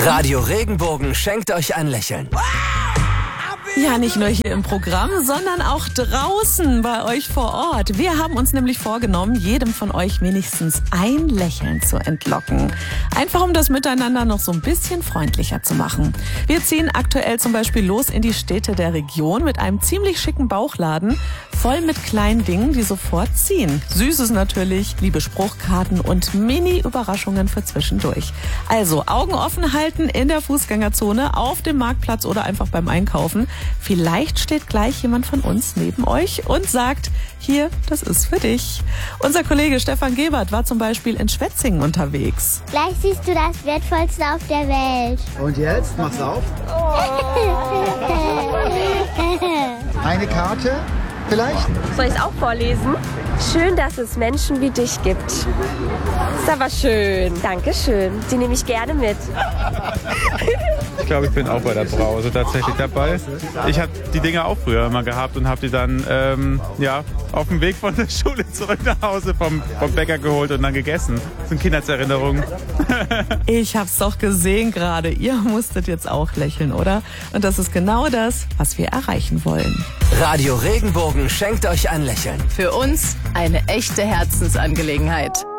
Radio Regenbogen schenkt euch ein Lächeln. Ja, nicht nur hier im Programm, sondern auch draußen bei euch vor Ort. Wir haben uns nämlich vorgenommen, jedem von euch wenigstens ein Lächeln zu entlocken. Einfach um das Miteinander noch so ein bisschen freundlicher zu machen. Wir ziehen aktuell zum Beispiel los in die Städte der Region mit einem ziemlich schicken Bauchladen, voll mit kleinen Dingen, die sofort ziehen. Süßes natürlich, liebe Spruchkarten und Mini-Überraschungen für zwischendurch. Also Augen offen halten in der Fußgängerzone, auf dem Marktplatz oder einfach beim Einkaufen. Vielleicht steht gleich jemand von uns neben euch und sagt, hier, das ist für dich. Unser Kollege Stefan Gebert war zum Beispiel in Schwetzingen unterwegs. Gleich siehst du das Wertvollste auf der Welt. Und jetzt, mach's auf. Eine Karte vielleicht? Soll ich es auch vorlesen? Schön, dass es Menschen wie dich gibt. Ist aber schön. Dankeschön. Die nehme ich gerne mit. Ich glaube, ich bin auch bei der Brause tatsächlich dabei. Ich habe die Dinger auch früher immer gehabt und habe die dann auf dem Weg von der Schule zurück nach Hause vom Bäcker geholt und dann gegessen. Das sind Kindheitserinnerungen. Ich hab's doch gesehen gerade. Ihr musstet jetzt auch lächeln, oder? Und das ist genau das, was wir erreichen wollen. Radio Regenbogen schenkt euch ein Lächeln. Für uns eine echte Herzensangelegenheit.